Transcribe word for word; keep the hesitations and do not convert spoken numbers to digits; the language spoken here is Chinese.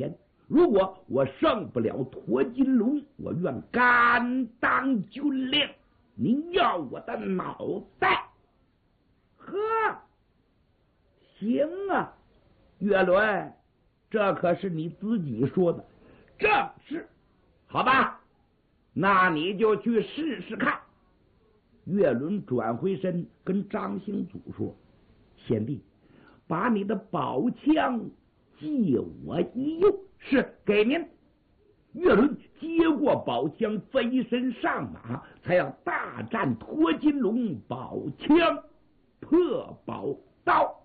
天，如果我胜不了脱金龙，我愿甘当军令。您要我的脑袋？呵，行啊，岳伦，这可是你自己说的，正是。好吧，那你就去试试看。岳伦转回身跟张兴祖说：“贤弟，把你的宝枪借我一用。”是，给您。岳伦接过宝枪，飞身上马，才要大战脱金龙，宝枪破宝刀。